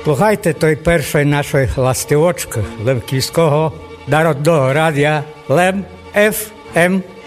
Слухайте той першої нашої ластивочки Лемківського народного радіо Лем ФМ.